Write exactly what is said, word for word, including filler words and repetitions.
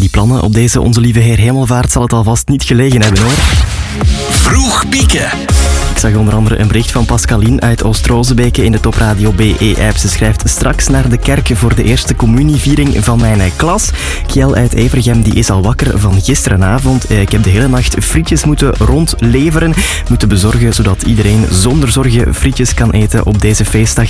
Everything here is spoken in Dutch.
die plannen op deze Onze Lieve Heer Hemelvaart zal het alvast niet gelegen hebben, hoor. Vroeg pieken. Ik zag onder andere een bericht van Pascaline uit Oost-Rozebeke in de Top Radio B E-app. Ze schrijft straks naar de kerk voor de eerste communieviering van mijn klas. Kjell uit Evergem die is al wakker van gisterenavond. Ik heb de hele nacht frietjes moeten rondleveren, moeten bezorgen, zodat iedereen zonder zorgen frietjes kan eten op deze feestdag.